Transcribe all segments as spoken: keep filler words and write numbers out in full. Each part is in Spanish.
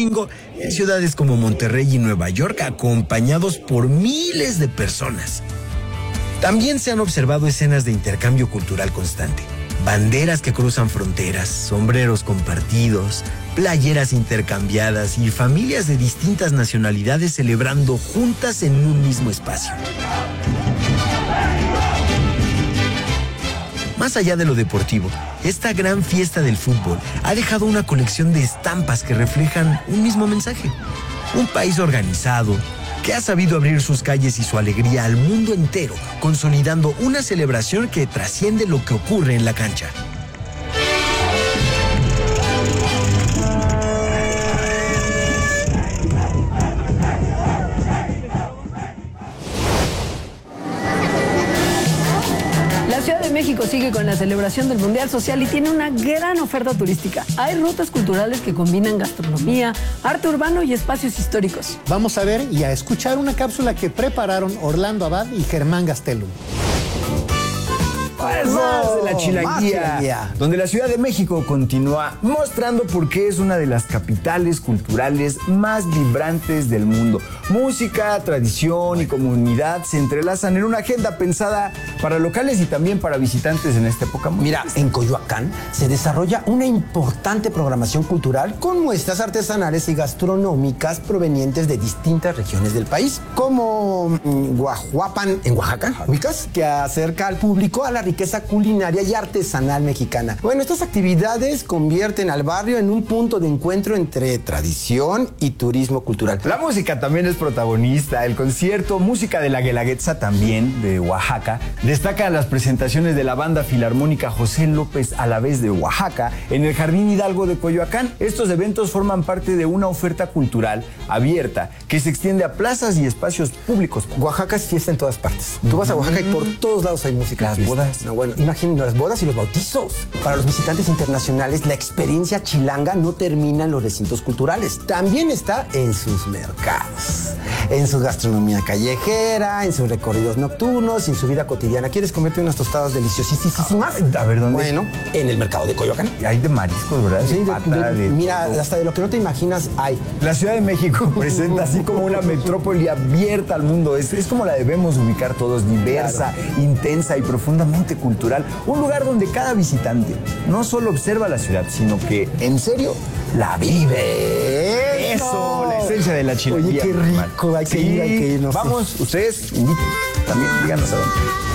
chingo en ciudades como Monterrey y Nueva York, acompañados por miles de personas. También se han observado escenas de intercambio cultural constante. Banderas que cruzan fronteras, sombreros compartidos, playeras intercambiadas y familias de distintas nacionalidades celebrando juntas en un mismo espacio. Más allá de lo deportivo, esta gran fiesta del fútbol ha dejado una colección de estampas que reflejan un mismo mensaje. Un país organizado, que ha sabido abrir sus calles y su alegría al mundo entero, consolidando una celebración que trasciende lo que ocurre en la cancha. La Ciudad de México sigue con la celebración del Mundial Social y tiene una gran oferta turística. Hay rutas culturales que combinan gastronomía, arte urbano y espacios históricos. Vamos a ver y a escuchar una cápsula que prepararon Orlando Abad y Germán Gastelum. Pues más de la chilanguía, donde la Ciudad de México continúa mostrando por qué es una de las capitales culturales más vibrantes del mundo. Música, tradición y comunidad se entrelazan en una agenda pensada para locales y también para visitantes en esta época. Mira, en Coyoacán se desarrolla una importante programación cultural con muestras artesanales y gastronómicas provenientes de distintas regiones del país, como mm, Guajuapan en Oaxaca, ubicas, que acerca al público a la riqueza culinaria y artesanal mexicana. Bueno, estas actividades convierten al barrio en un punto de encuentro entre tradición y turismo cultural. La música también es protagonista. El concierto Música de la Guelaguetza, también de Oaxaca, destaca las presentaciones de la banda filarmónica José López Alavés de Oaxaca en el Jardín Hidalgo de Coyoacán. Estos eventos forman parte de una oferta cultural abierta que se extiende a plazas y espacios públicos. Oaxaca es fiesta en todas partes. Tú vas a Oaxaca y por todos lados hay música. Las bodas. No, bueno, imaginen las bodas y los bautizos. Para los visitantes internacionales, la experiencia chilanga no termina en los recintos culturales. También está en sus mercados, en su gastronomía callejera, en sus recorridos nocturnos, en su vida cotidiana. ¿Quieres comerte unas tostadas deliciosísimas? A ver, ¿dónde? Bueno, en el mercado de Coyoacán. Hay de mariscos, ¿verdad? Sí, de pata, de, de, de... mira, hasta de lo que no te imaginas hay. La Ciudad de México presenta así como una metrópoli abierta al mundo. Es, es como la debemos ubicar todos, diversa, claro, intensa y profundamente cultural. Un lugar donde cada visitante no solo observa la ciudad, sino que, en serio, la vive. Eso, la esencia de la chilanguía. Oye, qué rico, hay que sí, ir, hay que ir. No vamos, sé. Ustedes inviten, también díganos a dónde.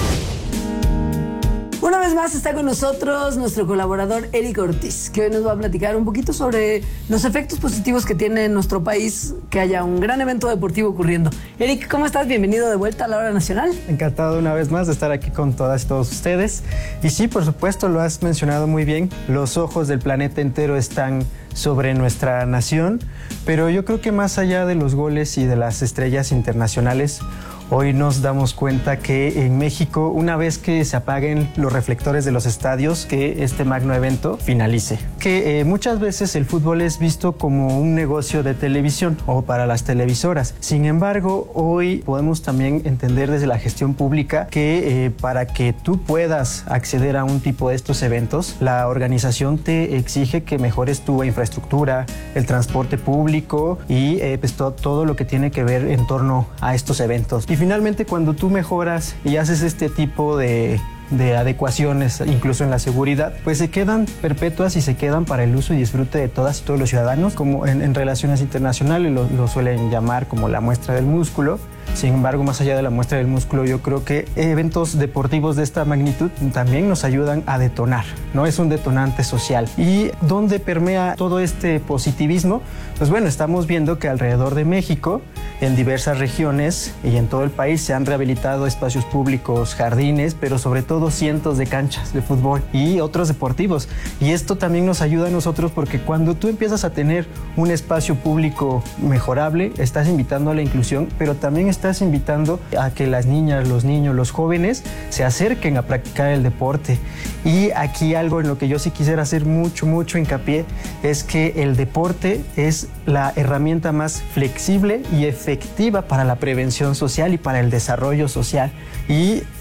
Una vez más está con nosotros nuestro colaborador Eric Ortiz, que hoy nos va a platicar un poquito sobre los efectos positivos que tiene en nuestro país que haya un gran evento deportivo ocurriendo. Eric, ¿cómo estás? Bienvenido de vuelta a la Hora Nacional. Encantado una vez más de estar aquí con todas y todos ustedes. Y sí, por supuesto, lo has mencionado muy bien, los ojos del planeta entero están sobre nuestra nación, pero yo creo que más allá de los goles y de las estrellas internacionales, hoy nos damos cuenta que en México, una vez que se apaguen los reflectores de los estadios, que este magno evento finalice. Que eh, muchas veces el fútbol es visto como un negocio de televisión o para las televisoras. Sin embargo, hoy podemos también entender desde la gestión pública que eh, para que tú puedas acceder a un tipo de estos eventos, la organización te exige que mejores tu infraestructura, el transporte público y eh, pues, todo, todo lo que tiene que ver en torno a estos eventos. Y finalmente, cuando tú mejoras y haces este tipo de, de adecuaciones, incluso en la seguridad, pues se quedan perpetuas y se quedan para el uso y disfrute de todas y todos los ciudadanos, como en, en relaciones internacionales lo, lo suelen llamar como la muestra del músculo. Sin embargo, más allá de la muestra del músculo, yo creo que eventos deportivos de esta magnitud también nos ayudan a detonar, ¿no? Es un detonante social. ¿Y dónde permea todo este positivismo? Pues bueno, estamos viendo que alrededor de México, en diversas regiones y en todo el país, se han rehabilitado espacios públicos, jardines, pero sobre todo cientos de canchas de fútbol y otros deportivos. Y esto también nos ayuda a nosotros porque cuando tú empiezas a tener un espacio público mejorable, estás invitando a la inclusión, pero también estás invitando a que las niñas, los niños, los jóvenes se acerquen a practicar el deporte. Y aquí algo en lo que yo sí quisiera hacer mucho, mucho hincapié es que el deporte es la herramienta más flexible y efectiva para la prevención social y para el desarrollo social. Y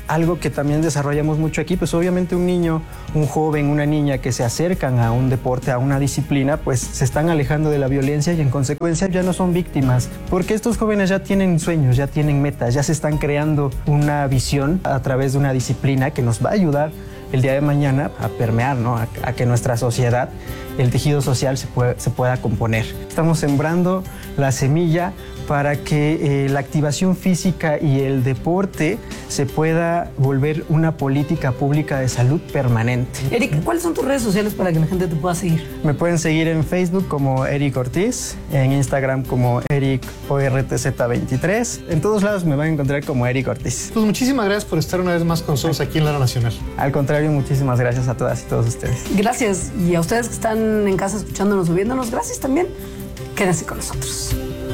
algo que también desarrollamos mucho aquí, pues obviamente un niño, un joven, una niña que se acercan a un deporte, a una disciplina, pues se están alejando de la violencia y en consecuencia ya no son víctimas, porque estos jóvenes ya tienen sueños, ya tienen metas, ya se están creando una visión a través de una disciplina que nos va a ayudar el día de mañana a permear, ¿no? a, a que nuestra sociedad, el tejido social se, puede, se pueda componer. Estamos sembrando la semilla para que eh, la activación física y el deporte se pueda volver una política pública de salud permanente. Eric, ¿cuáles son tus redes sociales para que la gente te pueda seguir? Me pueden seguir en Facebook como Eric Ortiz, en Instagram como Eric O R T Z veintitrés. En todos lados me van a encontrar como Eric Ortiz. Pues muchísimas gracias por estar una vez más con nosotros aquí en La Hora Nacional. Al contrario, muchísimas gracias a todas y todos ustedes. Gracias. Y a ustedes que están en casa escuchándonos o viéndonos, gracias también. Quédense con nosotros.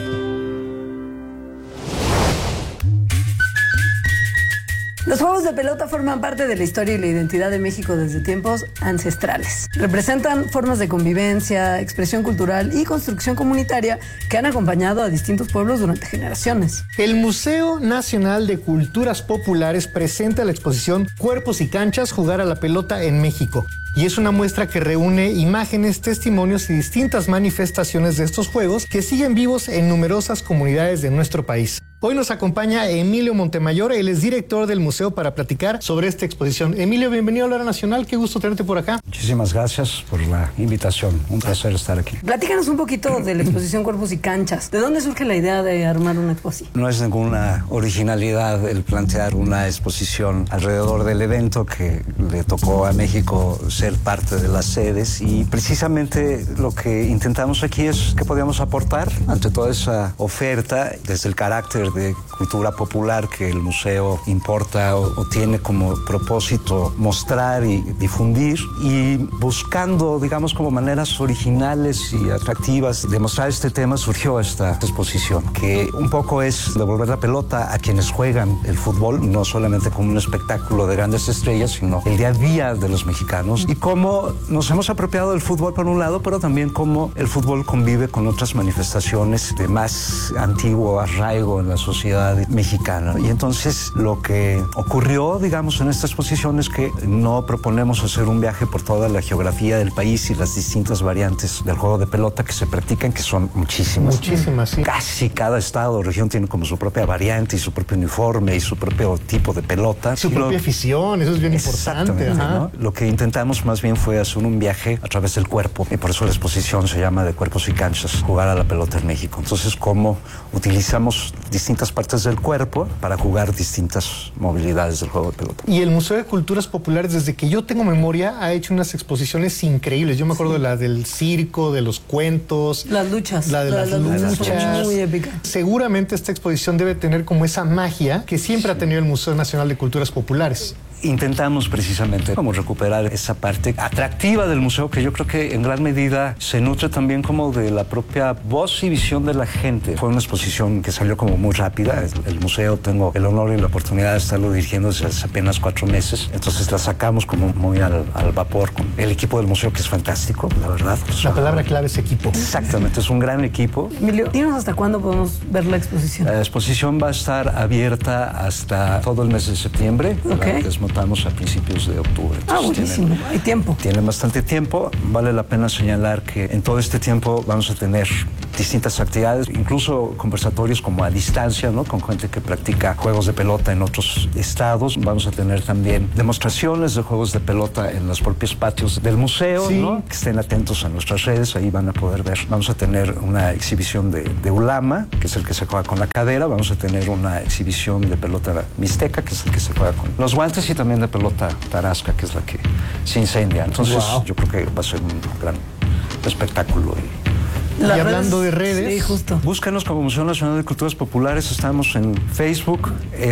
Los juegos de pelota forman parte de la historia y la identidad de México desde tiempos ancestrales. Representan formas de convivencia, expresión cultural y construcción comunitaria que han acompañado a distintos pueblos durante generaciones. El Museo Nacional de Culturas Populares presenta la exposición Cuerpos y Canchas, jugar a la pelota en México. Y es una muestra que reúne imágenes, testimonios y distintas manifestaciones de estos juegos que siguen vivos en numerosas comunidades de nuestro país. Hoy nos acompaña Emilio Montemayor, él es director del museo, para platicar sobre esta exposición. Emilio, bienvenido a La Hora Nacional, qué gusto tenerte por acá. Muchísimas gracias por la invitación, un placer estar aquí. Platícanos un poquito de la exposición Cuerpos y Canchas. ¿De dónde surge la idea de armar una exposición? No es ninguna originalidad el plantear una exposición alrededor del evento que le tocó a México ser parte de las sedes, y precisamente lo que intentamos aquí es que podíamos aportar ante toda esa oferta desde el carácter de cultura popular que el museo importa o, o tiene como propósito mostrar y difundir, y buscando, digamos, como maneras originales y atractivas de mostrar este tema, surgió esta exposición, que un poco es devolver la pelota a quienes juegan el fútbol, no solamente como un espectáculo de grandes estrellas, sino el día a día de los mexicanos, y cómo nos hemos apropiado del fútbol por un lado, pero también cómo el fútbol convive con otras manifestaciones de más antiguo arraigo en la sociedad mexicana. Y entonces lo que ocurrió, digamos, en esta exposición es que no proponemos hacer un viaje por toda la geografía del país y las distintas variantes del juego de pelota que se practican, que son muchísimas. Muchísimas, sí. Casi cada estado o región tiene como su propia variante y su propio uniforme y su propio tipo de pelota. Su y propia lo... afición, eso es bien importante. Ajá. ¿no? Lo que intentamos más bien fue hacer un viaje a través del cuerpo, y por eso la exposición se llama de Cuerpos y Canchas, jugar a la pelota en México. Entonces, cómo utilizamos distintas partes del cuerpo para jugar distintas movilidades del juego de pelota. Y el Museo de Culturas Populares, desde que yo tengo memoria, ha hecho unas exposiciones increíbles. Yo me acuerdo sí. de la del circo, de los cuentos. Las luchas. La de la, las, las luchas. luchas. Muy épica. Seguramente esta exposición debe tener como esa magia que siempre sí. ha tenido el Museo Nacional de Culturas Populares. Intentamos precisamente como recuperar esa parte atractiva del museo, que yo creo que en gran medida se nutre también como de la propia voz y visión de la gente. Fue una exposición que salió como muy rápida. El museo, tengo el honor y la oportunidad de estarlo dirigiendo desde hace apenas cuatro meses. Entonces la sacamos como muy al, al vapor con el equipo del museo, que es fantástico, la verdad. La palabra clave es equipo. Exactamente, es un gran equipo. Emilio, dinos hasta cuándo podemos ver la exposición. La exposición va a estar abierta hasta todo el mes de septiembre. Okay. Estamos a principios de octubre. Entonces, ah, buenísimo. Tienen, Hay tiempo. Tienen bastante tiempo. Vale la pena señalar que en todo este tiempo vamos a tener distintas actividades, incluso conversatorios como a distancia, ¿no? Con gente que practica juegos de pelota en otros estados. Vamos a tener también demostraciones de juegos de pelota en los propios patios del museo, sí. ¿no? Que estén atentos a nuestras redes, ahí van a poder ver. Vamos a tener una exhibición de, de ulama, que es el que se juega con la cadera. Vamos a tener una exhibición de pelota mixteca, que es el que se juega con los guantes, y también de pelota tarasca, que es la que se incendia. Entonces, wow. yo creo que va a ser un gran espectáculo. Y, y hablando de redes, sí, justo. Búscanos como Museo Nacional de Culturas Populares. Estamos en Facebook,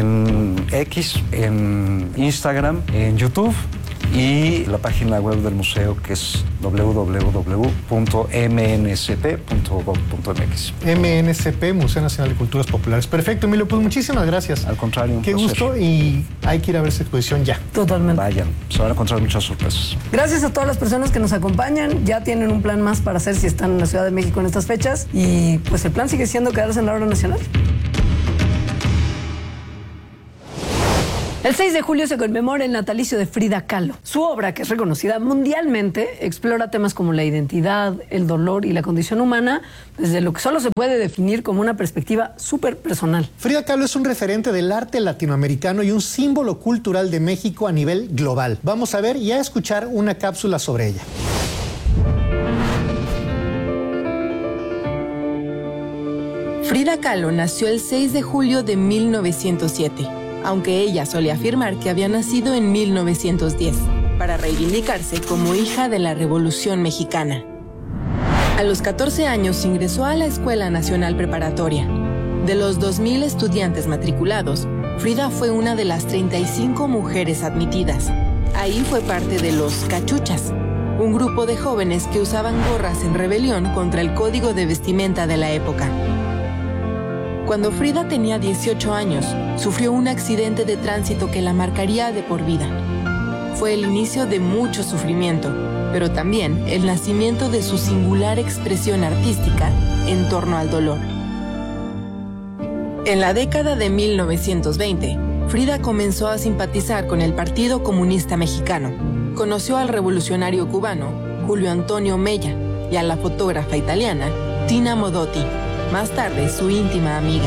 en X, en Instagram, en YouTube, y la página web del museo, que es w w w punto m n c p punto gov punto m x. M N C P, Museo Nacional de Culturas Populares. Perfecto, Emilio, pues muchísimas gracias. Al contrario, un Qué placer. gusto, y hay que ir a ver esta exposición ya. Totalmente. Vayan, se van a encontrar muchas sorpresas. Gracias a todas las personas que nos acompañan. Ya tienen un plan más para hacer si están en la Ciudad de México en estas fechas, y pues el plan sigue siendo quedarse en la Hora Nacional. El seis de julio se conmemora el natalicio de Frida Kahlo. Su obra, que es reconocida mundialmente, explora temas como la identidad, el dolor y la condición humana desde lo que solo se puede definir como una perspectiva súper personal. Frida Kahlo es un referente del arte latinoamericano y un símbolo cultural de México a nivel global. Vamos a ver y a escuchar una cápsula sobre ella. Frida Kahlo nació el seis de julio de mil novecientos siete. Aunque ella solía afirmar que había nacido en mil novecientos diez, para reivindicarse como hija de la Revolución Mexicana. A los catorce años ingresó a la Escuela Nacional Preparatoria. De los dos mil estudiantes matriculados, Frida fue una de las treinta y cinco mujeres admitidas. Ahí fue parte de los Cachuchas, un grupo de jóvenes que usaban gorras en rebelión contra el código de vestimenta de la época. Cuando Frida tenía dieciocho años, sufrió un accidente de tránsito que la marcaría de por vida. Fue el inicio de mucho sufrimiento, pero también el nacimiento de su singular expresión artística en torno al dolor. En la década de mil novecientos veinte, Frida comenzó a simpatizar con el Partido Comunista Mexicano. Conoció al revolucionario cubano Julio Antonio Mella y a la fotógrafa italiana Tina Modotti, más tarde su íntima amiga.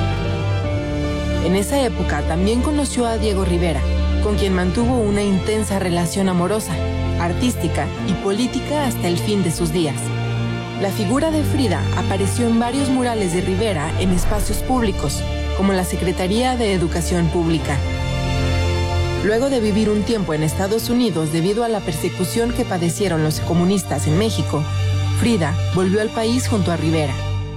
En esa época también conoció a Diego Rivera, con quien mantuvo una intensa relación amorosa, artística y política hasta el fin de sus días. La figura de Frida apareció en varios murales de Rivera en espacios públicos, como la Secretaría de Educación Pública. Luego de vivir un tiempo en Estados Unidos debido a la persecución que padecieron los comunistas en México, Frida volvió al país junto a Rivera.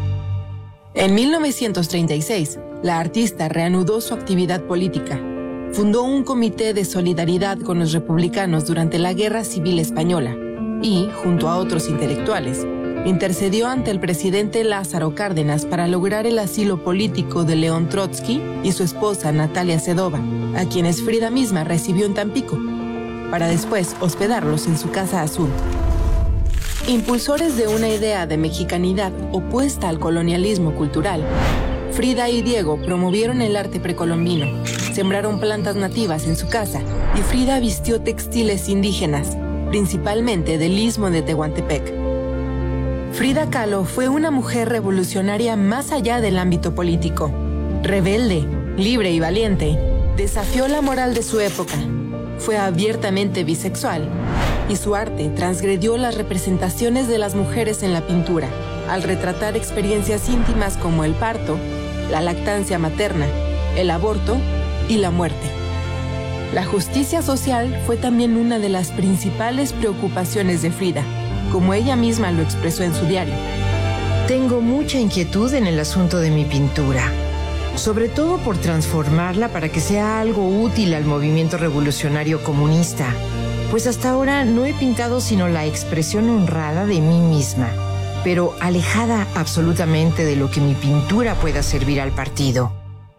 En mil novecientos treinta y seis, la artista reanudó su actividad política. Fundó un comité de solidaridad con los republicanos durante la Guerra Civil Española y, junto a otros intelectuales, intercedió ante el presidente Lázaro Cárdenas para lograr el asilo político de León Trotsky y su esposa Natalia Sedova, a quienes Frida misma recibió en Tampico, para después hospedarlos en su Casa Azul. Impulsores de una idea de mexicanidad opuesta al colonialismo cultural, Frida y Diego promovieron el arte precolombino, sembraron plantas nativas en su casa y Frida vistió textiles indígenas, principalmente del istmo de Tehuantepec. Frida Kahlo fue una mujer revolucionaria más allá del ámbito político. Rebelde, libre y valiente, desafió la moral de su época. Fue abiertamente bisexual y su arte transgredió las representaciones de las mujeres en la pintura, al retratar experiencias íntimas como el parto, la lactancia materna, el aborto y la muerte. La justicia social fue también una de las principales preocupaciones de Frida, como ella misma lo expresó en su diario. Tengo mucha inquietud en el asunto de mi pintura, sobre todo por transformarla para que sea algo útil al movimiento revolucionario comunista, pues hasta ahora no he pintado sino la expresión honrada de mí misma, pero alejada absolutamente de lo que mi pintura pueda servir al partido.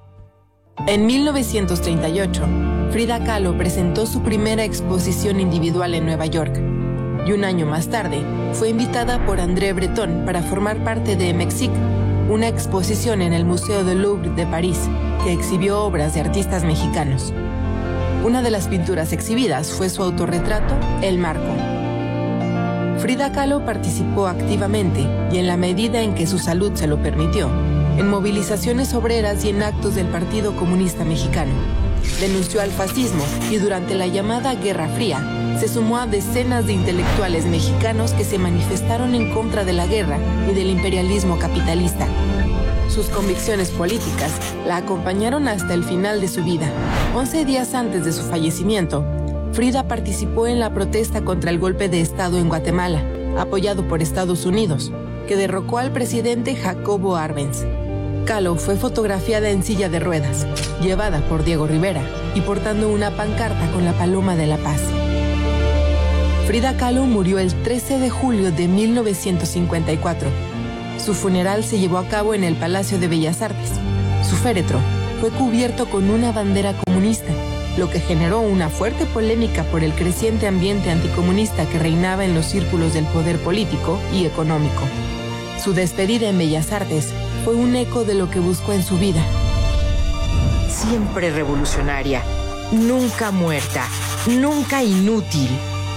En mil novecientos treinta y ocho, Frida Kahlo presentó su primera exposición individual en Nueva York, y un año más tarde fue invitada por André Breton para formar parte de Mexic, una exposición en el Museo del Louvre de París que exhibió obras de artistas mexicanos. Una de las pinturas exhibidas fue su autorretrato, El Marco. Frida Kahlo participó activamente y en la medida en que su salud se lo permitió, en movilizaciones obreras y en actos del Partido Comunista Mexicano. Denunció al fascismo y durante la llamada Guerra Fría se sumó a decenas de intelectuales mexicanos que se manifestaron en contra de la guerra y del imperialismo capitalista. Sus convicciones políticas la acompañaron hasta el final de su vida. Once días antes de su fallecimiento, Frida participó en la protesta contra el golpe de Estado en Guatemala, apoyado por Estados Unidos, que derrocó al presidente Jacobo Arbenz. Kahlo fue fotografiada en silla de ruedas, llevada por Diego Rivera y portando una pancarta con la paloma de la paz. Frida Kahlo murió el trece de julio de mil novecientos cincuenta y cuatro. Su funeral se llevó a cabo en el Palacio de Bellas Artes. Su féretro fue cubierto con una bandera comunista, lo que generó una fuerte polémica por el creciente ambiente anticomunista que reinaba en los círculos del poder político y económico. Su despedida en Bellas Artes fue un eco de lo que buscó en su vida. Siempre revolucionaria, nunca muerta, nunca inútil.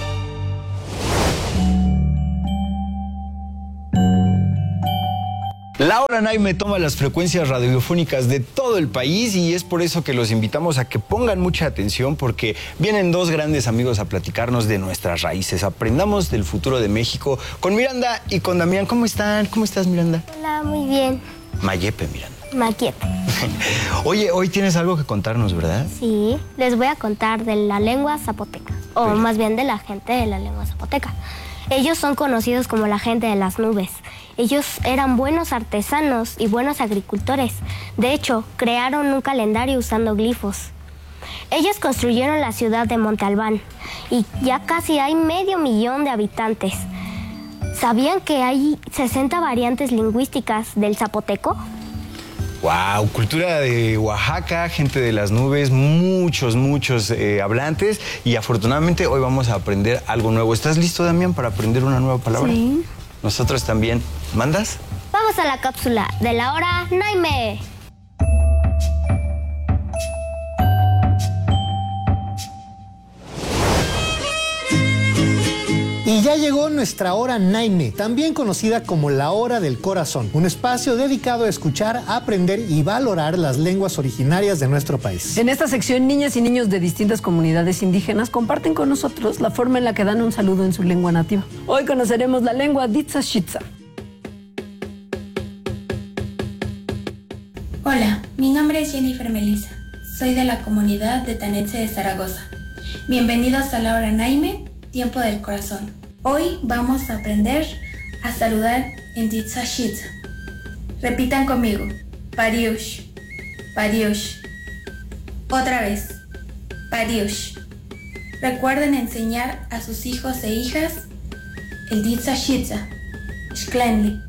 La Hora Naime toma las frecuencias radiofónicas de todo el país y es por eso que los invitamos a que pongan mucha atención porque vienen dos grandes amigos a platicarnos de nuestras raíces. Aprendamos del futuro de México con Miranda y con Damián. ¿Cómo están? ¿Cómo estás, Miranda? Hola, muy bien. Mayepe, Miranda. Maquiepe. Oye, hoy tienes algo que contarnos, ¿verdad? Sí, les voy a contar de la lengua zapoteca, o Pero... más bien de la gente de la lengua zapoteca. Ellos son conocidos como la gente de las nubes. Ellos eran buenos artesanos y buenos agricultores. De hecho, crearon un calendario usando glifos. Ellos construyeron la ciudad de Monte Albán y ya casi hay medio millón de habitantes. ¿Sabían que hay sesenta variantes lingüísticas del zapoteco? Wow, cultura de Oaxaca, gente de las nubes, muchos, muchos eh, hablantes y afortunadamente hoy vamos a aprender algo nuevo. ¿Estás listo, Damián, para aprender una nueva palabra? Sí. Nosotros también. ¿Mandas? Vamos a la cápsula de la Hora Naime. Y ya llegó nuestra Hora Naime, también conocida como la Hora del Corazón, un espacio dedicado a escuchar, aprender y valorar las lenguas originarias de nuestro país. En esta sección, niñas y niños de distintas comunidades indígenas comparten con nosotros la forma en la que dan un saludo en su lengua nativa. Hoy conoceremos la lengua Ditzashitza. Hola, mi nombre es Jennifer Melissa. Soy de la comunidad de Tanetse de Zaragoza. Bienvenidos a la Hora Naime, Tiempo del Corazón. Hoy vamos a aprender a saludar en Ditzashitza. Repitan conmigo. Pariush, Pariush. Otra vez. Pariush. Recuerden enseñar a sus hijos e hijas el Ditzashitza. Shklenli.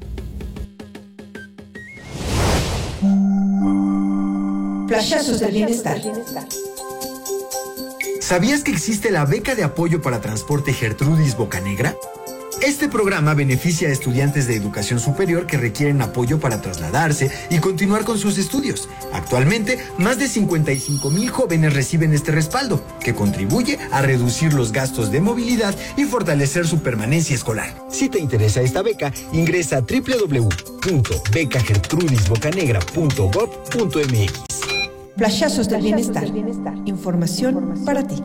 Flashazos del bienestar. ¿Sabías que existe la beca de apoyo para transporte Gertrudis Bocanegra? Este programa beneficia a estudiantes de educación superior que requieren apoyo para trasladarse y continuar con sus estudios. Actualmente, más de cincuenta y cinco mil jóvenes reciben este respaldo, que contribuye a reducir los gastos de movilidad y fortalecer su permanencia escolar. Si te interesa esta beca, ingresa a doble u doble u doble u punto beca gertrudis bocanegra punto gob punto m x. Flashazos del bienestar. Información para ti.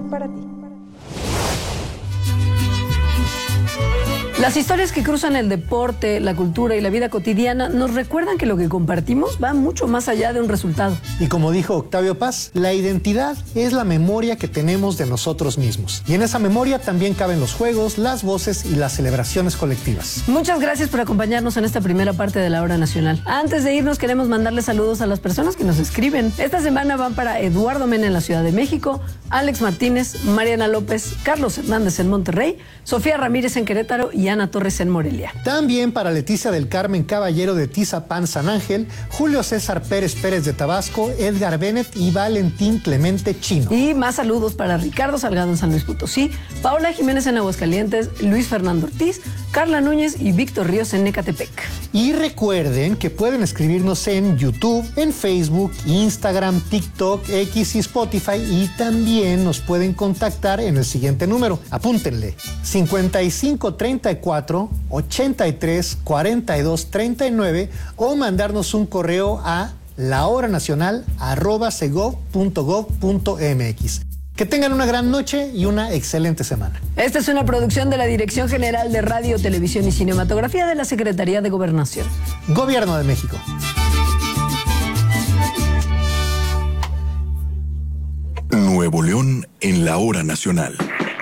Las historias que cruzan el deporte, la cultura y la vida cotidiana nos recuerdan que lo que compartimos va mucho más allá de un resultado. Y como dijo Octavio Paz, la identidad es la memoria que tenemos de nosotros mismos. Y en esa memoria también caben los juegos, las voces y las celebraciones colectivas. Muchas gracias por acompañarnos en esta primera parte de la Hora Nacional. Antes de irnos, queremos mandarle saludos a las personas que nos escriben. Esta semana van para Eduardo Mena en la Ciudad de México, Alex Martínez, Mariana López, Carlos Hernández en Monterrey, Sofía Ramírez en Querétaro y Ana Torres en Morelia. También para Leticia del Carmen Caballero de Tizapán, San Ángel, Julio César Pérez Pérez de Tabasco, Edgar Bennett y Valentín Clemente Chino. Y más saludos para Ricardo Salgado en San Luis Potosí, Paola Jiménez en Aguascalientes, Luis Fernando Ortiz, Carla Núñez y Víctor Ríos en Ecatepec. Y recuerden que pueden escribirnos en YouTube, en Facebook, Instagram, TikTok, X y Spotify, y también nos pueden contactar en el siguiente número. Apúntenle: cincuenta y cinco treinta y cuatro ochenta y tres cuarenta y dos treinta y nueve o mandarnos un correo a lahoranacional arroba segov punto gov punto mx. Que tengan una gran noche y una excelente semana. Esta es una producción de la Dirección General de Radio, Televisión y Cinematografía de la Secretaría de Gobernación. Gobierno de México. Nuevo León en la Hora Nacional.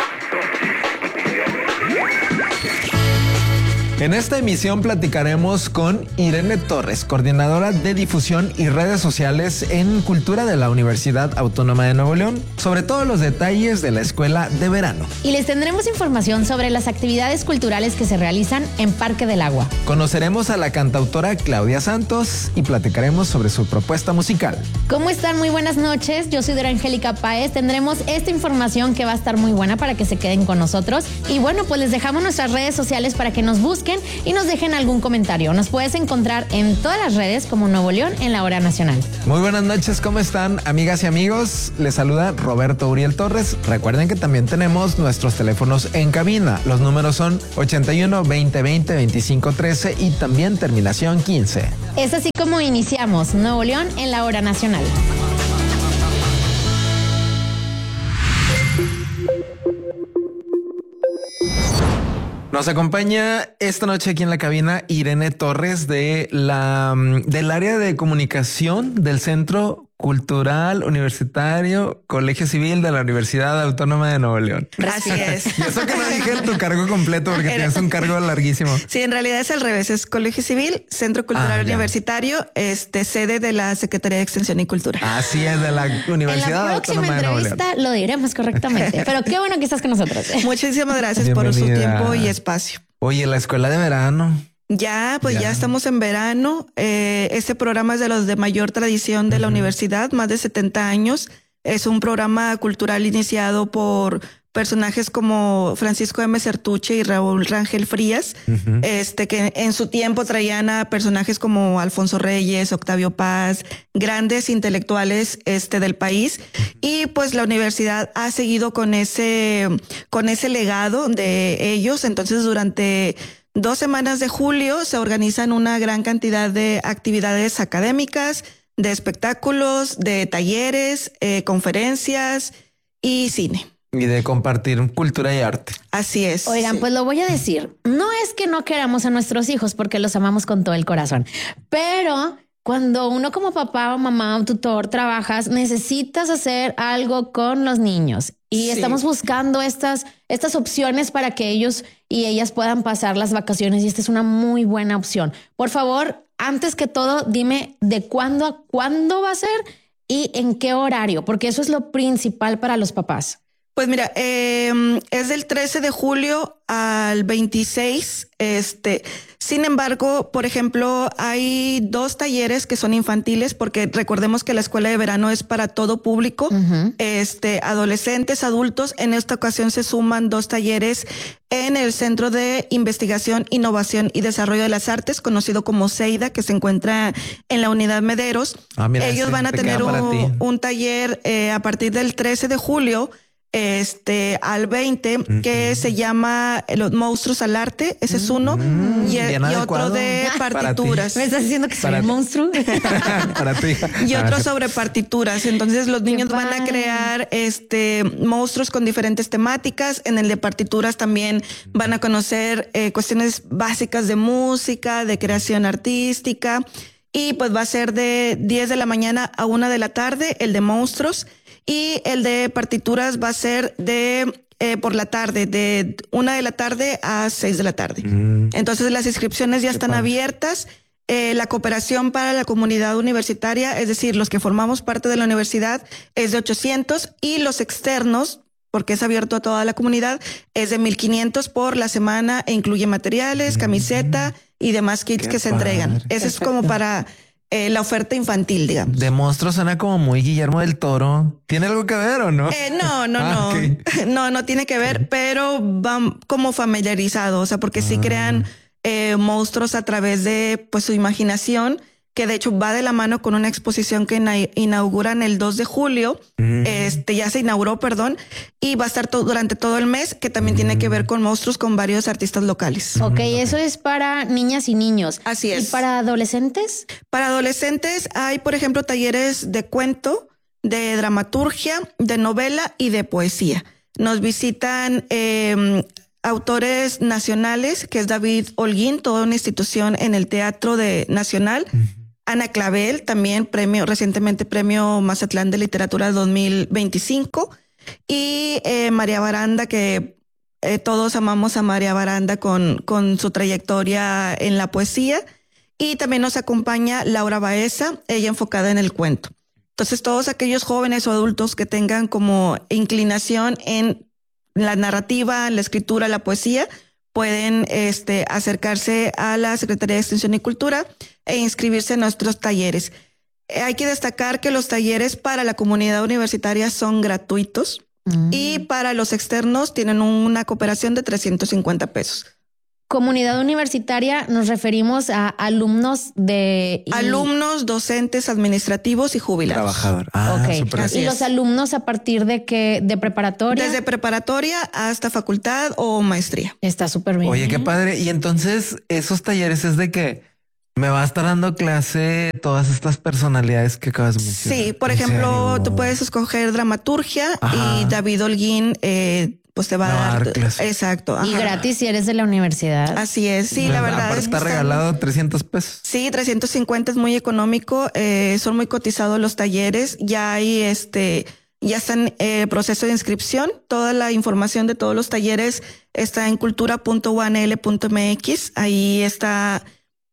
En esta emisión platicaremos con Irene Torres, coordinadora de difusión y redes sociales en Cultura de la Universidad Autónoma de Nuevo León, sobre todos los detalles de la escuela de verano. Y les tendremos información sobre las actividades culturales que se realizan en Parque del Agua. Conoceremos a la cantautora Claudia Santos y platicaremos sobre su propuesta musical. ¿Cómo están? Muy buenas noches. Yo soy Dora Angélica Páez. Tendremos esta información que va a estar muy buena para que se queden con nosotros. Y bueno, pues les dejamos nuestras redes sociales para que nos busquen marquen y nos dejen algún comentario. Nos puedes encontrar en todas las redes como Nuevo León en la Hora Nacional. Muy buenas noches, ¿cómo están, amigas y amigos? Les saluda Roberto Uriel Torres. Recuerden que también tenemos nuestros teléfonos en cabina. Los números son ochenta y uno, veinte, veinte, veinticinco, trece y también terminación quince. Es así como iniciamos Nuevo León en la Hora Nacional. Nos acompaña esta noche aquí en la cabina Irene Torres de la, del área de comunicación del Centro Cultural Universitario Colegio Civil de la Universidad Autónoma de Nuevo León. Así es. Y eso que no dije tu cargo completo porque Era... tienes un cargo larguísimo. Sí, en realidad es al revés. Es Colegio Civil, Centro Cultural ah, Universitario, este sede de la Secretaría de Extensión y Cultura. Así es, de la Universidad Autónoma de Nuevo León. En la próxima entrevista lo diremos correctamente. Pero qué bueno que estás con nosotros. Muchísimas gracias Bienvenida. por su tiempo y espacio. Oye, la escuela de verano. Ya, pues ya. ya estamos en verano. Eh, este programa es de los de mayor tradición de uh-huh. la universidad, más de setenta años. Es un programa cultural iniciado por personajes como Francisco M. Certuche y Raúl Rangel Frías, uh-huh. este, que en su tiempo traían a personajes como Alfonso Reyes, Octavio Paz, grandes intelectuales este, del país. Y pues la universidad ha seguido con ese, con ese legado de ellos. Entonces, durante dos semanas de julio se organizan una gran cantidad de actividades académicas, de espectáculos, de talleres, eh, conferencias y cine. Y de compartir cultura y arte. Así es. Oigan, sí. pues lo voy a decir. No es que no queramos a nuestros hijos porque los amamos con todo el corazón, pero cuando uno como papá o mamá o tutor trabajas, necesitas hacer algo con los niños. Y sí. estamos buscando estas, estas opciones para que ellos y ellas puedan pasar las vacaciones. Y esta es una muy buena opción. Por favor, antes que todo, dime de cuándo a cuándo va a ser y en qué horario, porque eso es lo principal para los papás. Pues mira, eh, es del trece de julio al veintiséis. Este, sin embargo, por ejemplo, hay dos talleres que son infantiles, porque recordemos que la escuela de verano es para todo público, uh-huh. este, adolescentes, adultos. En esta ocasión se suman dos talleres en el Centro de Investigación, Innovación y Desarrollo de las Artes, conocido como CEIDA, que se encuentra en la Unidad Mederos. Ah, mira, ellos van a tener un, un taller eh, a partir del trece de julio. Este al veinte, uh-huh. que se llama Los Monstruos al Arte. Ese es uno. Uh-huh. y, y otro de partituras. ¿Me estás diciendo que soy un monstruo? Para ti. Y otro sobre partituras. Entonces los niños van a crear este monstruos con diferentes temáticas. En el de partituras también van a conocer eh, cuestiones básicas de música, de creación artística. Y pues va a ser de diez de la mañana a una de la tarde, el de monstruos. Y el de partituras va a ser de eh, por la tarde, de una de la tarde a seis de la tarde. Mm. Entonces las inscripciones ya Qué están padre. abiertas. Eh, la cooperación para la comunidad universitaria, es decir, los que formamos parte de la universidad, es de ochocientos y los externos, porque es abierto a toda la comunidad, es de mil quinientos por la semana e incluye materiales, camiseta mm. y demás kits Qué que se padre. entregan. Ese Perfecto. es como para Eh, la oferta infantil, digamos. De monstruos suena como muy Guillermo del Toro. ¿Tiene algo que ver o no? Eh, no, no, ah, no. Okay. No, no tiene que ver, pero van como familiarizados, o sea, porque ah. sí crean eh, monstruos a través de pues su imaginación, que de hecho va de la mano con una exposición que ina- inauguran el dos de julio. Mm. Este ya se inauguró, perdón, y va a estar to- durante todo el mes, que también mm. tiene que ver con monstruos con varios artistas locales. Ok, eso es para niñas y niños. Así es. ¿Y para adolescentes? Para adolescentes hay, por ejemplo, talleres de cuento, de dramaturgia, de novela y de poesía. Nos visitan eh, autores nacionales, que es David Holguín, toda una institución en el Teatro de Nacional. Mm. Ana Clavel, también premio, recientemente premio Mazatlán de Literatura dos mil veinticinco. Y eh, María Baranda, que eh, todos amamos a María Baranda con, con su trayectoria en la poesía. Y también nos acompaña Laura Baeza, ella enfocada en el cuento. Entonces, todos aquellos jóvenes o adultos que tengan como inclinación en la narrativa, la escritura, la poesía, pueden este, acercarse a la Secretaría de Extensión y Cultura e inscribirse en nuestros talleres. Eh, hay que destacar que los talleres para la comunidad universitaria son gratuitos mm. y para los externos tienen una cooperación de trescientos cincuenta pesos. comunidad universitaria nos referimos a alumnos de... Y... Alumnos, docentes, administrativos y jubilados. Trabajador. Ah, okay. ¿Y es. los alumnos a partir de qué? ¿De preparatoria? Desde preparatoria hasta facultad o maestría. Está súper bien. Oye, qué padre. Y entonces esos talleres es de que me va a estar dando clase todas estas personalidades que acabas de mencionar. Sí, por ejemplo, serio? Tú puedes escoger dramaturgia. Ajá. Y David Holguín... Eh, pues te va a dar, dar clases. Exacto. Ajá. Y gratis si eres de la universidad. Así es. Sí, la verdad. Aparte es está que regalado están... trescientos pesos. Sí, trescientos cincuenta es muy económico. Eh, son muy cotizados los talleres. Ya hay este, ya está en eh, proceso de inscripción. Toda la información de todos los talleres está en cultura punto u a n l punto m x. Ahí está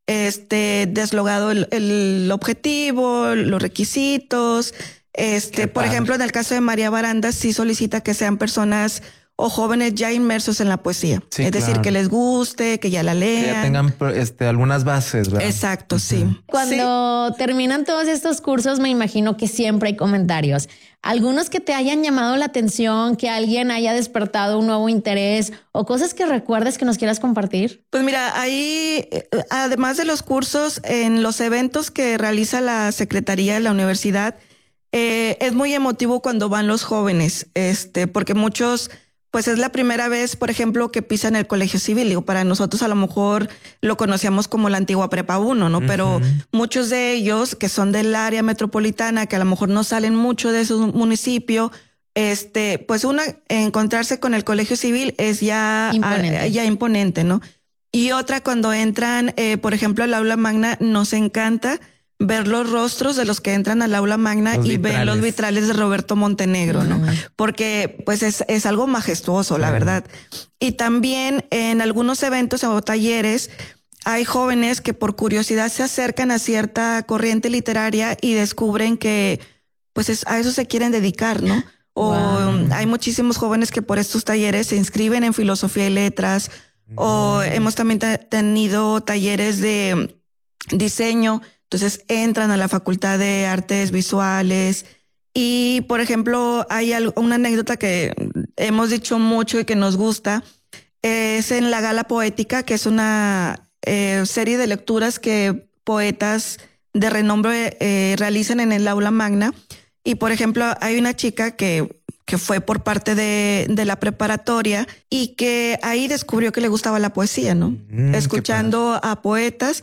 este deslogado el, el objetivo, los requisitos. Este, por ejemplo, en el caso de María Baranda, sí solicita que sean personas o jóvenes ya inmersos en la poesía. Sí, es claro. decir, que les guste, que ya la lean. Que ya tengan este, algunas bases, ¿verdad? Exacto, uh-huh. sí. Cuando sí. terminan todos estos cursos, me imagino que siempre hay comentarios. Algunos que te hayan llamado la atención, que alguien haya despertado un nuevo interés o cosas que recuerdes que nos quieras compartir. Pues mira, ahí, además de los cursos, en los eventos que realiza la Secretaría de la Universidad, eh, es muy emotivo cuando van los jóvenes, este, porque muchos... Pues es la primera vez, por ejemplo, que pisan el colegio civil. Digo, para nosotros a lo mejor lo conocíamos como la antigua Prepa uno, ¿no? Uh-huh. Pero muchos de ellos que son del área metropolitana, que a lo mejor no salen mucho de su municipio, este, pues una, encontrarse con el colegio civil es ya imponente, a, ya imponente, ¿no? Y otra, cuando entran, eh, por ejemplo, al aula magna, nos encanta ver los rostros de los que entran al aula magna los y vitrales. Ver los vitrales de Roberto Montenegro, ¿no? Uh-huh. Porque pues es, es algo majestuoso, la uh-huh. verdad. Y también en algunos eventos o talleres hay jóvenes que por curiosidad se acercan a cierta corriente literaria y descubren que pues es, a eso se quieren dedicar, ¿no? O wow. hay muchísimos jóvenes que por estos talleres se inscriben en filosofía y letras, uh-huh. o hemos también t- tenido talleres de diseño. Entonces entran a la Facultad de Artes Visuales y, por ejemplo, hay algo, una anécdota que hemos dicho mucho y que nos gusta. Es en la Gala Poética, que es una eh, serie de lecturas que poetas de renombre eh, realizan en el aula magna. Y, por ejemplo, hay una chica que, que fue por parte de, de la preparatoria y que ahí descubrió que le gustaba la poesía, ¿no? Mm, Escuchando a poetas.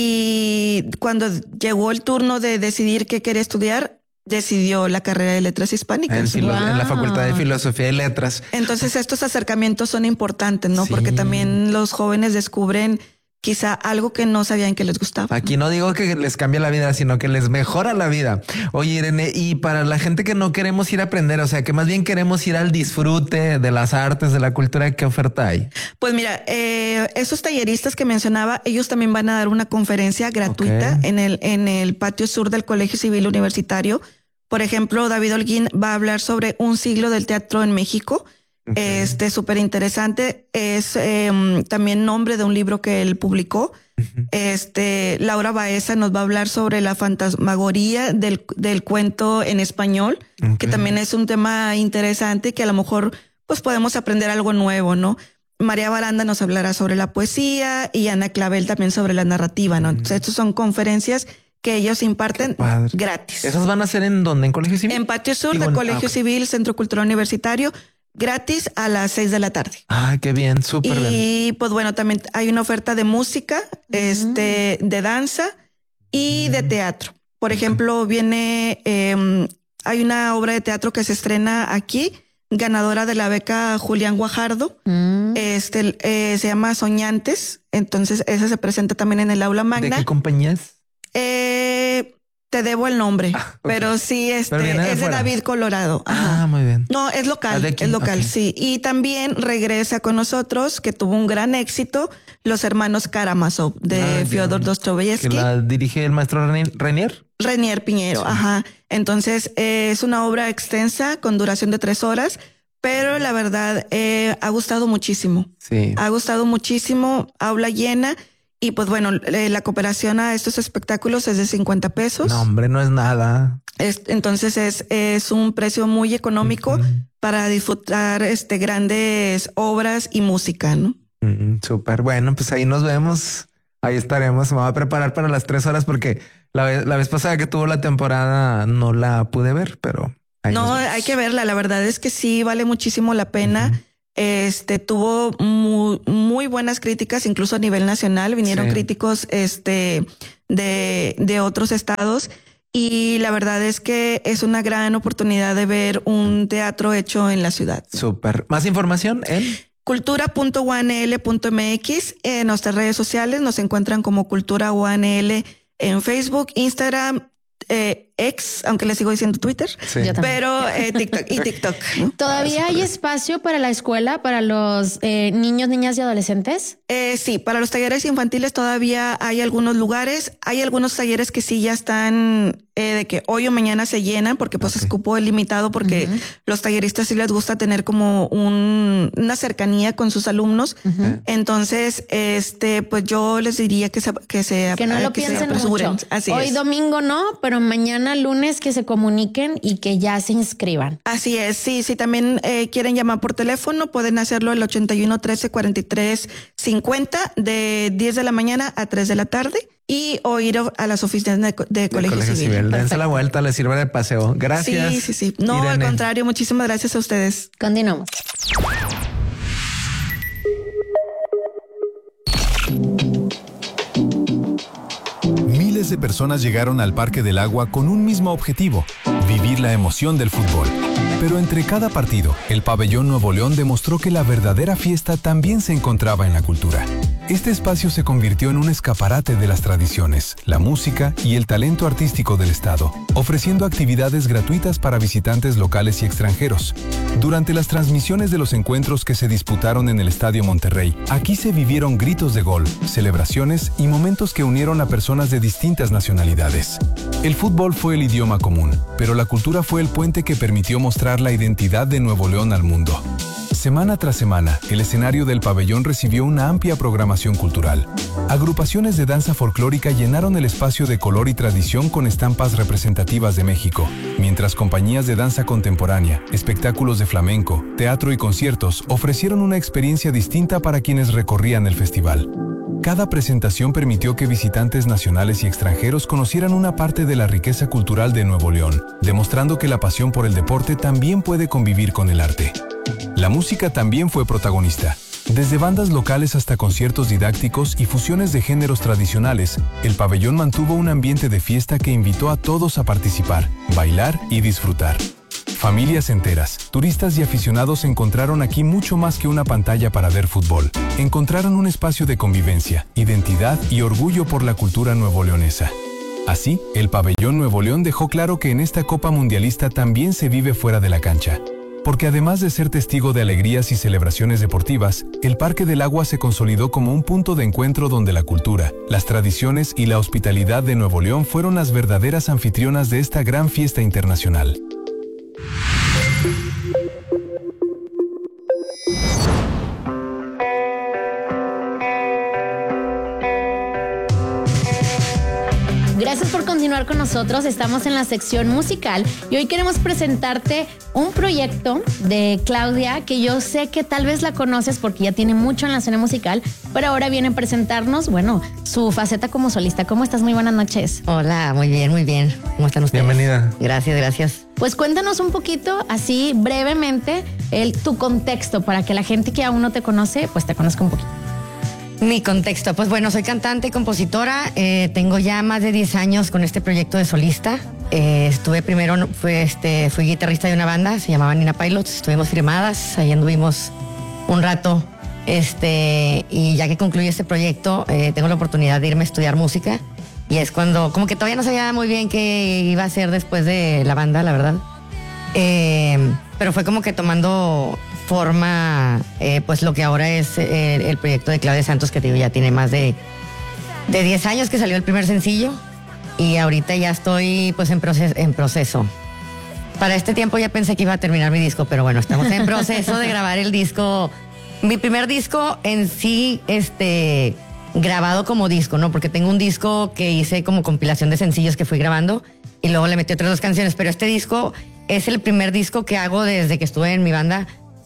Y cuando llegó el turno de decidir qué quería estudiar, decidió la carrera de Letras Hispánicas. En, filo- wow. en la Facultad de Filosofía y Letras. Entonces estos acercamientos son importantes, ¿no? Sí. Porque también los jóvenes descubren quizá algo que no sabían que les gustaba. Aquí no digo que les cambia la vida, sino que les mejora la vida. Oye, Irene, y para la gente que no queremos ir a aprender, o sea, que más bien queremos ir al disfrute de las artes, de la cultura, ¿qué oferta hay? Pues mira, eh, esos talleristas que mencionaba, ellos también van a dar una conferencia gratuita okay. en el, en el patio sur del Colegio Civil Universitario. Por ejemplo, David Holguín va a hablar sobre un siglo del teatro en México. Okay. Este súper interesante. Es eh, también nombre de un libro que él publicó. Uh-huh. Este Laura Baeza nos va a hablar sobre la fantasmagoría del, del cuento en español, okay. que también es un tema interesante que a lo mejor pues podemos aprender algo nuevo, ¿no? María Baranda nos hablará sobre la poesía y Ana Clavel también sobre la narrativa, ¿no? Uh-huh. Entonces, estas son conferencias que ellos imparten gratis. ¿Esas van a ser en dónde? ¿En Colegio Civil? En Patio Sur del Colegio ah, okay. Civil, Centro Cultural Universitario. Gratis a las seis de la tarde. Ah, qué bien, súper bien. Y pues bueno, también hay una oferta de música, uh-huh. este, de danza y uh-huh. de teatro. Por ejemplo, viene, eh, hay una obra de teatro que se estrena aquí, ganadora de la beca Julián Guajardo. Uh-huh. Este, eh, se llama Soñantes. Entonces, esa se presenta también en el aula magna. ¿De qué compañía es? Eh... Te debo el nombre, ah, okay. pero sí, este pero es de, de David Colorado. Ajá. Ah, muy bien. No, es local, es local, okay. sí. Y también regresa con nosotros, que tuvo un gran éxito, Los Hermanos Karamazov, de ah, Fyodor Dostoyevsky. ¿Que la dirige el maestro Renier? Renier Piñero, sí. ajá. Entonces, eh, es una obra extensa, con duración de tres horas, pero la verdad, eh, ha gustado muchísimo. Sí. Ha gustado muchísimo, aula llena. Y pues bueno, la cooperación a estos espectáculos es de cincuenta pesos. No, hombre, no es nada. Es, entonces es, es un precio muy económico uh-huh. para disfrutar este, grandes obras y música, ¿no? Mm, súper. Bueno, pues ahí nos vemos. Ahí estaremos. Me voy a preparar para las tres horas porque la vez, la vez pasada que tuvo la temporada no la pude ver, pero... No, hay que verla. La verdad es que sí vale muchísimo la pena. Uh-huh. Este tuvo muy, muy buenas críticas, incluso a nivel nacional. Vinieron sí. críticos este, de, de otros estados. Y la verdad es que es una gran oportunidad de ver un teatro hecho en la ciudad. Súper. Más información en cultura punto u a n l punto m x. En nuestras redes sociales nos encuentran como Cultura U A N L en Facebook, Instagram, eh, X, aunque le sigo diciendo Twitter, sí. pero eh, TikTok y TikTok. ¿no? ¿Todavía hay espacio para la escuela, para los eh, niños, niñas y adolescentes? Eh, sí, para los talleres infantiles todavía hay algunos lugares. Hay algunos talleres que sí ya están eh, de que hoy o mañana se llenan porque pues okay. es cupo limitado porque uh-huh. los talleristas sí les gusta tener como un, una cercanía con sus alumnos. Uh-huh. Entonces, este, pues yo les diría que se que se que no lo que piensen mucho. Así hoy es. Domingo no, pero mañana lunes que se comuniquen y que ya se inscriban. Así es, sí, si también eh, quieren llamar por teléfono, pueden hacerlo al ochenta y uno, trece, cuarenta y tres, cincuenta de diez de la mañana a tres de la tarde y o ir a las oficinas de, de, de Colegio, Colegio Civil. Civil. Dense la vuelta, les sirve de paseo. Gracias. Sí, sí, sí. No, Irene. Al contrario, muchísimas gracias a ustedes. Continuamos. Miles de personas llegaron al Parque del Agua con un mismo objetivo, vivir la emoción del fútbol. Pero entre cada partido, el Pabellón Nuevo León demostró que la verdadera fiesta también se encontraba en la cultura. Este espacio se convirtió en un escaparate de las tradiciones, la música y el talento artístico del estado, ofreciendo actividades gratuitas para visitantes locales y extranjeros. Durante las transmisiones de los encuentros que se disputaron en el Estadio Monterrey, aquí se vivieron gritos de gol, celebraciones y momentos que unieron a personas de distintas nacionalidades. El fútbol fue el idioma común, pero la cultura fue el puente que permitió mostrar la identidad de Nuevo León al mundo. Semana tras semana, el escenario del pabellón recibió una amplia programación cultural. Agrupaciones de danza folclórica llenaron el espacio de color y tradición con estampas representativas de México, mientras compañías de danza contemporánea, espectáculos de flamenco, teatro y conciertos ofrecieron una experiencia distinta para quienes recorrían el festival. Cada presentación permitió que visitantes nacionales y extranjeros conocieran una parte de la riqueza cultural de Nuevo León, demostrando que la pasión por el deporte también puede convivir con el arte. La música también fue protagonista. Desde bandas locales hasta conciertos didácticos y fusiones de géneros tradicionales, el pabellón mantuvo un ambiente de fiesta que invitó a todos a participar, bailar y disfrutar. Familias enteras, turistas y aficionados encontraron aquí mucho más que una pantalla para ver fútbol. Encontraron un espacio de convivencia, identidad y orgullo por la cultura nuevoleonesa. Así, el Pabellón Nuevo León dejó claro que en esta Copa Mundialista también se vive fuera de la cancha. Porque además de ser testigo de alegrías y celebraciones deportivas, el Parque del Agua se consolidó como un punto de encuentro donde la cultura, las tradiciones y la hospitalidad de Nuevo León fueron las verdaderas anfitrionas de esta gran fiesta internacional. Gracias por continuar con nosotros. Estamos en la sección musical y hoy queremos presentarte un proyecto de Claudia que yo sé que tal vez la conoces porque ya tiene mucho en la escena musical, pero ahora viene a presentarnos, bueno, su faceta como solista. ¿Cómo estás? Muy buenas noches. Hola, muy bien, muy bien. ¿Cómo están ustedes? Bienvenida. Gracias, gracias. Pues cuéntanos un poquito, así brevemente, el, tu contexto para que la gente que aún no te conoce, pues te conozca un poquito. Mi contexto, pues bueno, soy cantante y compositora, eh, tengo ya más de diez años con este proyecto de solista. Eh, estuve primero, fui, este, fui guitarrista de una banda, se llamaba Nina Pilots, estuvimos firmadas, ahí anduvimos un rato, este, y ya que concluí este proyecto, eh, tengo la oportunidad de irme a estudiar música, y es cuando, como que todavía no sabía muy bien qué iba a hacer después de la banda, la verdad. Eh, pero fue como que tomando forma, eh, pues lo que ahora es eh, el proyecto de Claudia Santos, que te digo, ya tiene más de, de diez años que salió el primer sencillo y ahorita ya estoy pues en, proces, en proceso. Para este tiempo ya pensé que iba a terminar mi disco, pero bueno, estamos en proceso de grabar el disco, mi primer disco en sí, este, grabado como disco, ¿no? Porque tengo un disco que hice como compilación de sencillos que fui grabando y luego le metí otras dos canciones, pero este disco es el primer disco que hago desde que estuve en mi banda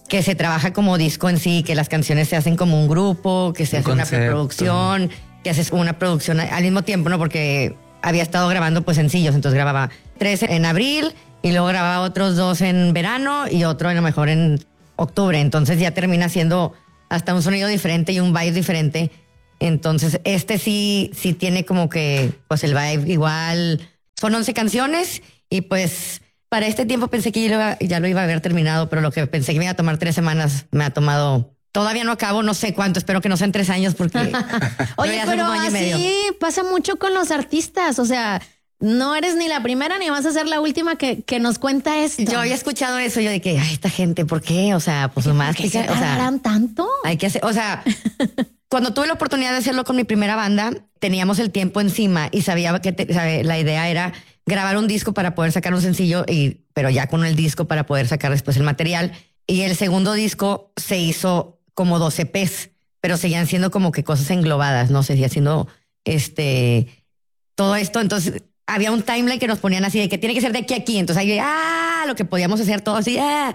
que se trabaja como disco en sí, que las canciones se hacen como un grupo, que se Un hace una concepto. preproducción, que haces una producción al mismo tiempo, ¿no? Porque había estado grabando pues sencillos, entonces grababa tres en abril y luego grababa otros dos en verano y otro a lo mejor en octubre, entonces ya termina siendo hasta un sonido diferente y un vibe diferente. Entonces este sí, sí tiene como que pues el vibe igual. Son once canciones y pues para este tiempo pensé que ya lo, iba, ya lo iba a haber terminado, pero lo que pensé que me iba a tomar tres semanas me ha tomado... Todavía no acabo, no sé cuánto, espero que no sean tres años porque... Oye, ya son pero un año y medio. así pasa mucho con los artistas, o sea, no eres ni la primera ni vas a ser la última que, que nos cuenta esto. Yo había escuchado eso, yo de que, ay, esta gente, ¿por qué? O sea, pues nomás... ¿Por qué se o sea, tardarán tanto? hay que hacer, o sea, cuando tuve la oportunidad de hacerlo con mi primera banda, teníamos el tiempo encima y sabía que te- sabe, la idea era grabar un disco para poder sacar un sencillo, y, pero ya con el disco para poder sacar después el material. Y el segundo disco se hizo como dos E Pes, pero seguían siendo como que cosas englobadas, ¿no? Seguía siendo este, todo esto. Entonces había un timeline que nos ponían así de que tiene que ser de aquí a aquí. Entonces ahí, ah, lo que podíamos hacer todo así, ah.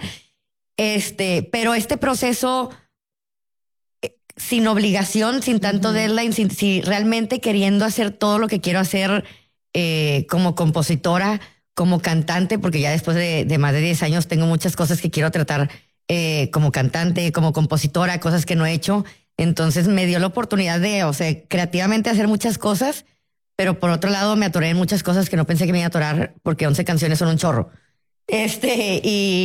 Este, pero este proceso eh, sin obligación, sin tanto deadline, sin, si realmente queriendo hacer todo lo que quiero hacer eh, como compositora, como cantante, porque ya después de, de más de diez años tengo muchas cosas que quiero tratar eh, como cantante, como compositora, cosas que no he hecho. Entonces me dio la oportunidad de, o sea, creativamente hacer muchas cosas, pero por otro lado me atoré en muchas cosas que no pensé que me iba a atorar porque once canciones son un chorro. Este,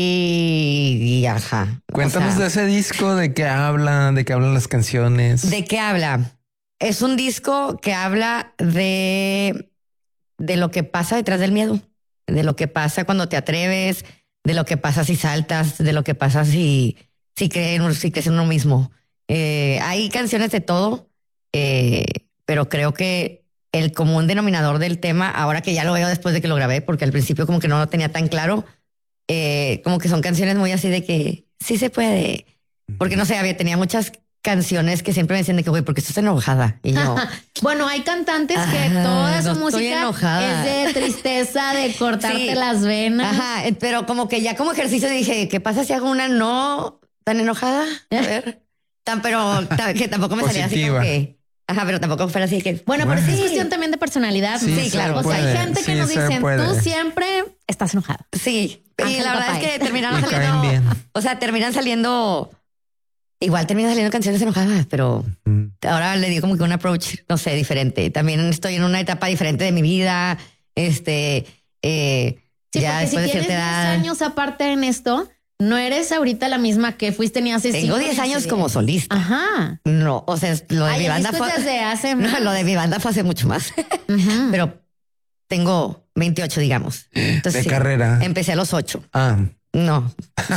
y, y ajá. Cuéntanos O sea, de ese disco, de qué habla, de qué hablan las canciones. ¿de qué habla? Es un disco que habla de, de lo que pasa detrás del miedo, de lo que pasa cuando te atreves, de lo que pasa si saltas, de lo que pasa si, si, crees, si crees en uno mismo. Eh, hay canciones de todo, eh, pero creo que el común denominador del tema, ahora que ya lo veo después de que lo grabé, porque al principio como que no lo tenía tan claro, eh, como que son canciones muy así de que sí se puede. Porque no sé, había, tenía muchas canciones que siempre me decían de que, güey, ¿por qué estás enojada? Y yo... Bueno, hay cantantes que Ajá, toda su no estoy música enojada. es de tristeza, de cortarte Sí. las venas. Ajá, eh, pero como que ya como ejercicio dije, ¿qué pasa si hago una no tan enojada? A ver. Tan, pero ta- que tampoco me salía así como Positiva. que... Ajá, pero tampoco fuera así que... Bueno, pero Bueno. sí es cuestión también de personalidad. Sí, ¿no? sí, claro. O sea, puede. hay gente que Sí, nos se dicen, puede. tú siempre estás enojada. Sí, y Ángel la verdad Papay. es que terminaron Me caen saliendo... bien. O sea, terminan saliendo... Igual terminan saliendo canciones enojadas, pero ahora le digo como que un approach, no sé, diferente. También estoy en una etapa diferente de mi vida. Este, eh, Sí, ya porque si después de tienes cierta diez edad. años aparte en esto, no eres ahorita la misma que fuiste ni hace Tengo cinco diez ni hace años diez. como solista. Ajá. No, o sea, lo de Ay, mi el banda disco fue es desde hace No, más. lo de mi banda fue hace mucho más. Ujú. Pero tengo veintiocho, digamos. Entonces, De sí, carrera. Empecé a los ocho. Ah, No.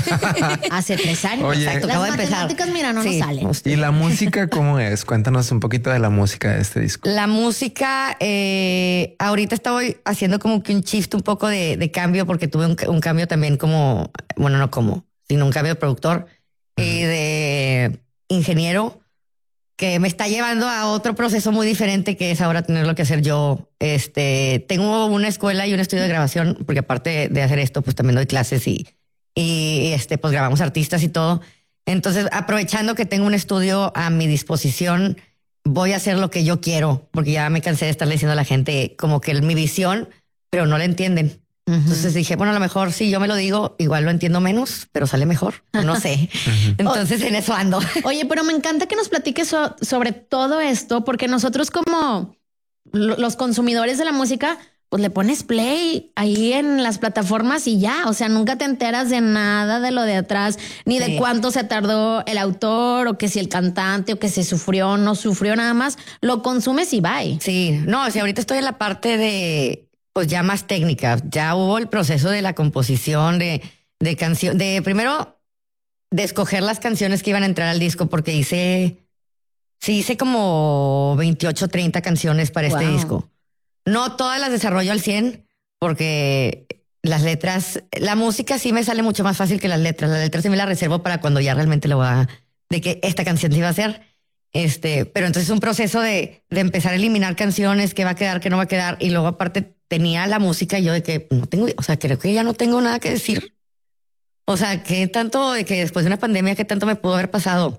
Hace tres años. Oye. Exacto, Las acabo de empezar. matemáticas, mira, no Sí. nos salen. ¿y la música cómo es? Cuéntanos un poquito de la música de este disco. La música, eh, ahorita estoy haciendo como que un shift, un poco de, de cambio, porque tuve un, un cambio también como, bueno, no como, sino un cambio de productor y de ingeniero que me está llevando a otro proceso muy diferente, que es ahora tenerlo que hacer yo. Este, tengo una escuela y un estudio de grabación, porque aparte de hacer esto, pues también doy clases y, y este, pues grabamos artistas y todo. Entonces, aprovechando que tengo un estudio a mi disposición, voy a hacer lo que yo quiero, porque ya me cansé de estarle diciendo a la gente como que mi visión, pero no la entienden. Entonces dije, bueno, a lo mejor si yo me lo digo, igual lo entiendo menos, pero sale mejor. No sé. Entonces en eso ando. Oye, pero me encanta que nos platiques so- sobre todo esto, porque nosotros como lo- los consumidores de la música, pues le pones play ahí en las plataformas y ya, o sea, nunca te enteras de nada de lo de atrás, ni Sí. de cuánto se tardó el autor, o que si el cantante, o que se sufrió o no sufrió, nada más lo consumes y bye. Sí, no, si ahorita estoy en la parte de, pues ya más técnica. Ya hubo el proceso de la composición, de, de canción, de primero de escoger las canciones que iban a entrar al disco, porque hice, sí, hice como veintiocho, treinta canciones para este Wow. disco. No todas las desarrollo al cien, porque las letras, la música sí me sale mucho más fácil que las letras. Las letras sí me las reservo para cuando ya realmente lo va, de que esta canción sí va a ser. Este, pero entonces es un proceso de, de empezar a eliminar canciones, qué va a quedar, qué no va a quedar. Y luego aparte tenía la música y yo de que no tengo, o sea, creo que ya no tengo nada que decir. O sea, ¿qué tanto, de que después de una pandemia, qué tanto me pudo haber pasado?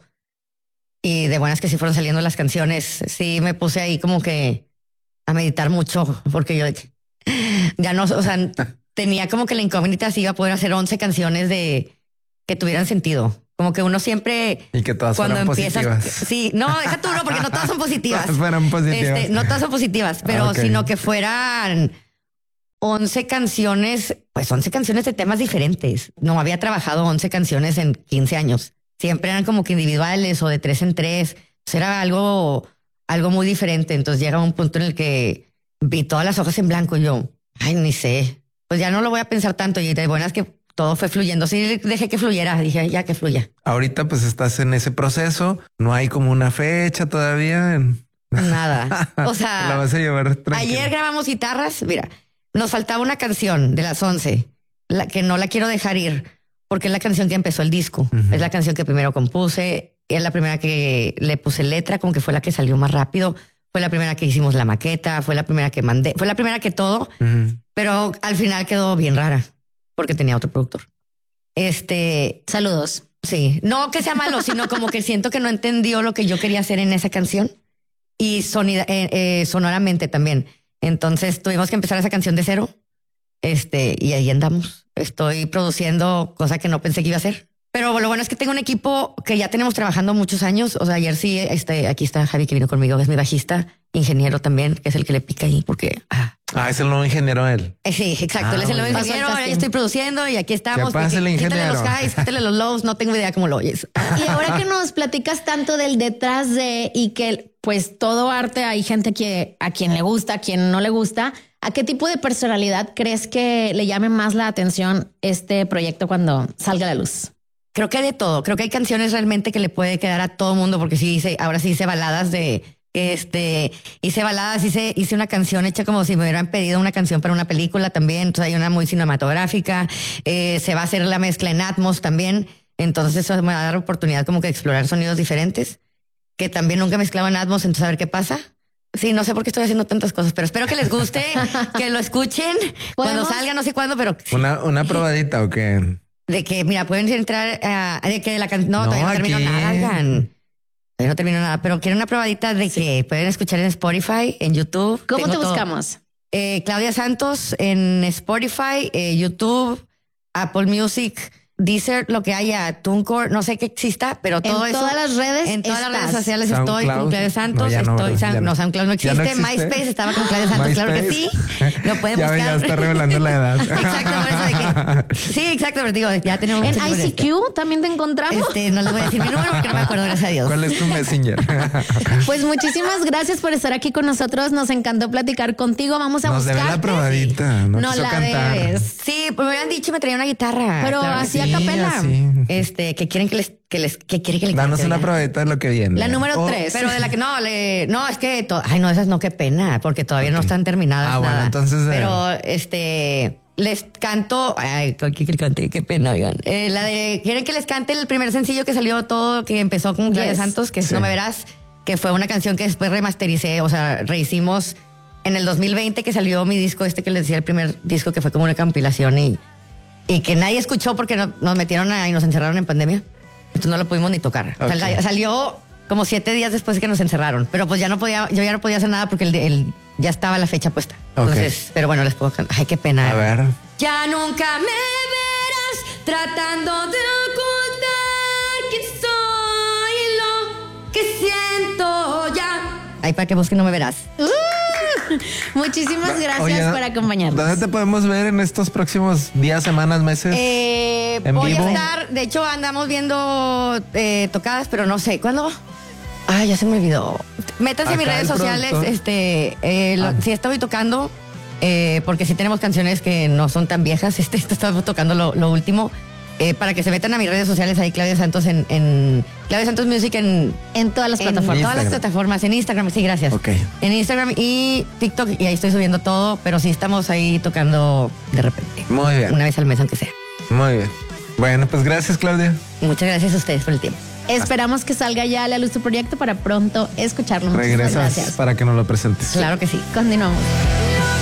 Y de buenas que sí fueron saliendo las canciones. Sí, me puse ahí como que a meditar mucho, porque yo ya no, o sea, tenía como que la incógnita si iba a poder hacer once canciones de que tuvieran sentido. Como que uno siempre... Y que todas cuando fueran empiezas, positivas. Sí, no, deja tú, no, porque no todas son positivas. Todas fueran positivas. Este, no todas son positivas, pero Ah, ok. sino que fueran once canciones, pues once canciones de temas diferentes. No había trabajado once canciones en quince años. Siempre eran como que individuales o de tres en tres. Entonces era algo, algo muy diferente. Entonces llega un punto en el que vi todas las hojas en blanco y yo, ay, ni sé. Pues ya no lo voy a pensar tanto. Y de buenas que todo fue fluyendo. Sí, dejé que fluyera. Dije, ya que fluya. Ahorita pues estás en ese proceso. No hay como una fecha todavía. En... Nada. O sea, la vas a llevar tranquila. Ayer grabamos guitarras. Mira, nos faltaba una canción de las once, la que no la quiero dejar ir, porque es la canción que empezó el disco. Uh-huh. Es la canción que primero compuse. Es la primera que le puse letra, como que fue la que salió más rápido. Fue la primera que hicimos la maqueta. Fue la primera que mandé. Fue la primera que todo. Uh-huh. Pero al final quedó bien rara, porque tenía otro productor. Este... Saludos. Sí. No que sea malo, sino como que siento que no entendió lo que yo quería hacer en esa canción. Y sonida, eh, eh, sonoramente también. Entonces tuvimos que empezar esa canción de cero. Este, y ahí andamos. Estoy produciendo cosa que no pensé que iba a hacer. Pero lo bueno es que tengo un equipo que ya tenemos trabajando muchos años. O sea, ayer sí, este, aquí está Javi que vino conmigo, es mi bajista, ingeniero también, que es el que le pica ahí porque... Ah, ah es el nuevo ingeniero él. Eh, sí, exacto. Ah, él es el nuevo bueno. ingeniero. Ahora yo estoy produciendo y aquí estamos. Que pase el ingeniero. Quítale los highs, quítale los lows. No tengo idea cómo lo oyes. Y ahora que nos platicas tanto del detrás de y que pues todo arte hay gente que a quien le gusta, a quien no le gusta. ¿A qué tipo de personalidad crees que le llame más la atención este proyecto cuando salga a la luz? Creo que hay de todo. Creo que hay canciones realmente que le puede quedar a todo mundo, porque sí hice, ahora sí hice baladas de, este, hice baladas, hice, hice una canción hecha como si me hubieran pedido una canción para una película también. Entonces hay una muy cinematográfica, eh, se va a hacer la mezcla en Atmos también. Entonces eso me va a dar oportunidad como que de explorar sonidos diferentes, que también nunca mezclaba en Atmos, entonces a ver qué pasa. Sí, no sé por qué estoy haciendo tantas cosas, pero espero que les guste, que lo escuchen cuando salga, no sé cuándo, pero... ¿Una, una probadita o qué? De que, mira, pueden entrar a... de que la canción... No, No, todavía no termino aquí. nada, oigan. Todavía no termino nada, pero quiero una probadita de que pueden escuchar en Spotify, en YouTube. ¿Cómo Tengo te todo. buscamos? Eh, Claudia Santos en Spotify, eh, YouTube, Apple Music, Deezer, lo que haya, TuneCore, no sé qué exista, pero todo En eso. todas las redes En todas las estás. redes sociales estoy SoundCloud. con Claudia Santos. No, ya no, estoy, ¿verdad? San- Ya no. no, SoundCloud no ¿Ya no existe. existe? MySpace estaba con Claudia Santos, claro que sí. Lo pueden Ya, buscar. ya está revelando la edad. Exacto, por eso de que. Sí, exacto, pero digo, ya tenemos. En mucho tiempo I C Q también te encontramos. Este, no les voy a decir mi número porque no me acuerdo, gracias a Dios. ¿Cuál es tu Messenger? Pues muchísimas gracias por estar aquí con nosotros. Nos encantó platicar contigo. Vamos a Nos debe buscarte. la probadita. No, No quiso la cantar. debes. Sí, pues me habían dicho me traía una guitarra. Pero Claro que así sí. a capela. así. Este, que quieren que les, que les, que quiere que les Danos cante, una oiga? probadita de lo que viene. La número Oh, tres. Pero de la que no, le, no, es que, to- ay, no, esas no, qué pena, porque todavía no están terminadas. Ah, bueno, nada. entonces, eh. Pero, este, les canto, ay, ¿qué que cante? Qué pena, oigan. Eh, la de, quieren que les cante el primer sencillo que salió todo, que empezó con Claudia Yes. Santos, que es Sí. No Me Verás, que fue una canción que después remastericé, o sea, rehicimos en el dos mil veinte, que salió mi disco este que les decía, el primer disco que fue como una compilación y, y que nadie escuchó porque no- nos metieron a- y nos encerraron en pandemia. Entonces no lo pudimos ni tocar. Ok. Sal- salió como siete días después de que nos encerraron. Pero pues ya no podía, yo ya no podía hacer nada porque el, el- ya estaba la fecha puesta. Entonces, pero bueno, les puedo cantar. Ay, qué pena. A ver. Ya nunca me verás tratando de ocultar que soy lo que siento ya. Ay, para que busquen No Me Verás. Uh, muchísimas gracias Oye, por acompañarnos. ¿Dónde te podemos ver en estos próximos días, semanas, meses? Eh, ¿En voy vivo? a estar, de hecho andamos viendo eh, tocadas, pero no sé, ¿cuándo? Ay, ya se me olvidó. Métanse a mis Acá redes el sociales, productor. este, eh, lo- Ah. sí estoy tocando, eh, porque sí tenemos canciones que no son tan viejas, este, estamos tocando lo, lo último. Eh, para que se metan a mis redes sociales, ahí Claudia Santos en, en Claudia Santos Music en, En todas las en plataformas. todas las Instagram. plataformas, en Instagram, sí, gracias. Ok. En Instagram y TikTok, y ahí estoy subiendo todo, pero sí estamos ahí tocando de repente. Muy bien. Una vez al mes, aunque sea. Muy bien. Bueno, pues gracias, Claudia. Y muchas gracias a ustedes por el tiempo. Esperamos que salga ya a la luz tu proyecto para pronto escucharlo. Muchísimas Regresas gracias. para que nos lo presentes. Claro que sí. Continuamos.